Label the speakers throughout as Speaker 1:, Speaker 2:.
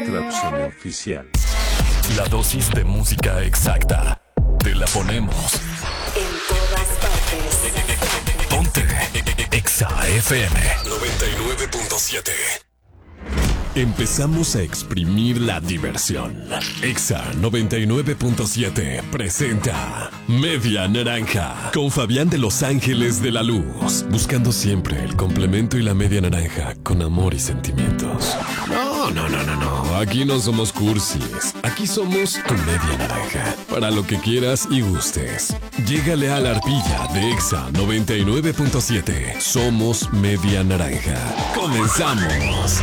Speaker 1: Clapson oficial.
Speaker 2: La dosis de música exacta. Te la ponemos.
Speaker 3: En todas partes.
Speaker 2: Ponte Exa FM 99.7. Empezamos a exprimir la diversión. Exa 99.7 presenta Media Naranja con Fabián de Los Ángeles de la Luz. Buscando siempre el complemento y la media naranja con amor y sentimientos. No. Aquí no somos cursis. Aquí somos tu media naranja. Para lo que quieras y gustes. Llégale a la arpilla de Exa 99.7. Somos Media Naranja. ¡Comenzamos!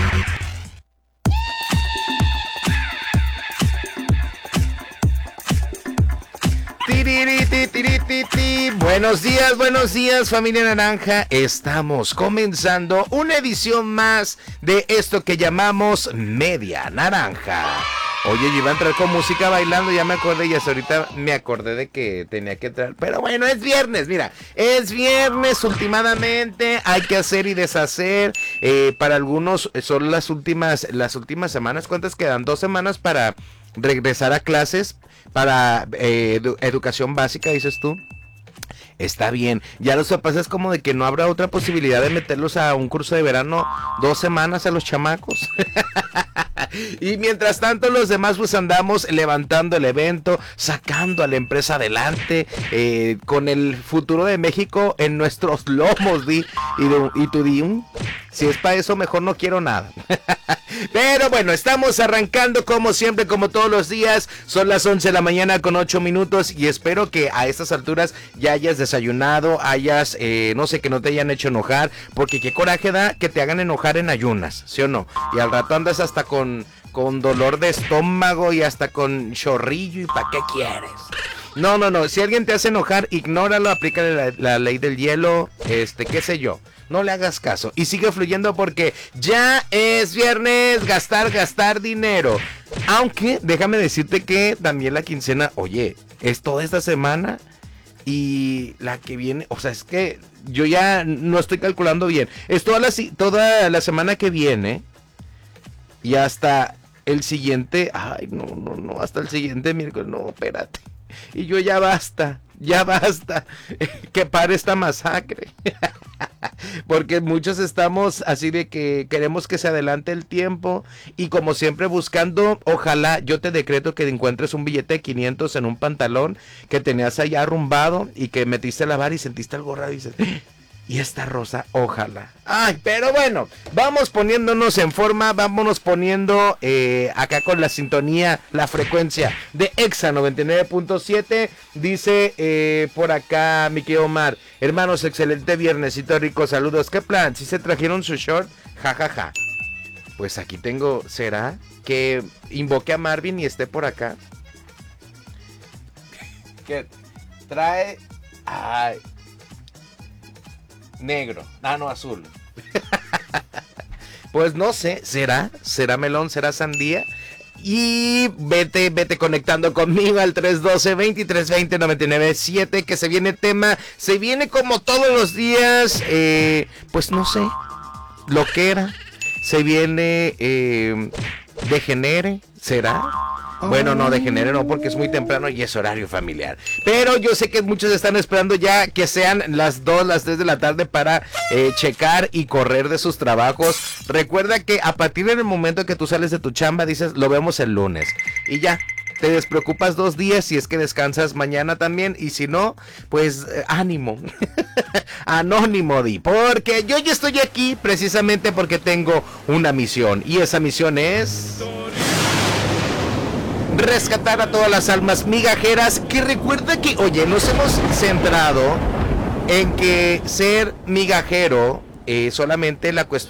Speaker 4: Buenos días familia naranja. Estamos comenzando una edición más de esto que llamamos Media Naranja. Oye, yo iba a entrar con música bailando, ya me acordé y hasta ahorita me acordé de que tenía que entrar. Pero bueno, es viernes, mira, es viernes últimamente, hay que hacer y deshacer. Para algunos son las últimas semanas. ¿Cuántas quedan? 2 semanas para regresar a clases para educación básica, dices tú. Está bien, ya los papás es como de que no habrá otra posibilidad de meterlos a un curso de verano 2 semanas a los chamacos. Y mientras tanto los demás pues andamos levantando el evento, sacando a la empresa adelante, con el futuro de México en nuestros lomos, y tú di, si es para eso mejor no quiero nada. Pero bueno, estamos arrancando como siempre, como todos los días. Son las 11 de la mañana con 8 minutos y espero que a estas alturas ya hayas desayunado, no sé, que no te hayan hecho enojar, porque qué coraje da que te hagan enojar en ayunas, ¿sí o no? Y al rato andas hasta con dolor de estómago y hasta con chorrillo, ¿y para qué quieres? No, si alguien te hace enojar, ignóralo, aplícale la ley del hielo, qué sé yo. No le hagas caso y sigue fluyendo porque ya es viernes, gastar dinero. Aunque déjame decirte que también la quincena, oye, es toda esta semana y la que viene, o sea, es que yo ya no estoy calculando bien. Es toda la semana que viene y hasta el siguiente, no, hasta el siguiente miércoles, no, espérate. Y yo ya basta, que pare esta masacre. Porque muchos estamos así de que queremos que se adelante el tiempo y como siempre buscando, ojalá yo te decreto que encuentres un billete de 500 en un pantalón que tenías allá arrumbado y que metiste a lavar y sentiste algo raro y dices, y esta rosa, ojalá. Pero bueno, vamos poniéndonos en forma, vámonos poniendo acá con la sintonía, la frecuencia de Exa 99.7. Dice por acá mi querido Omar, hermanos, excelente viernesito rico, saludos. ¿Qué plan? ¿Si se trajeron su short? Ja. Pues aquí tengo, ¿será que invoque a Marvin y esté por acá? ¿Qué trae? Negro, no, azul. Pues no sé, ¿será melón, será sandía? Y vete conectando conmigo al 312-2320-997, que se viene tema, se viene como todos los días, pues no sé, lo que era, se viene degenere, ¿será? Bueno, no, degenere no, porque es muy temprano y es horario familiar. Pero yo sé que muchos están esperando ya que sean las 2, las 3 de la tarde para checar y correr de sus trabajos. Recuerda que a partir del momento que tú sales de tu chamba, dices, lo vemos el lunes. Y ya, te despreocupas 2 días si es que descansas mañana también. Y si no, pues ánimo. Anónimo, porque yo ya estoy aquí precisamente porque tengo una misión. Y esa misión es rescatar a todas las almas migajeras, que recuerda que, oye, nos hemos centrado en que ser migajero solamente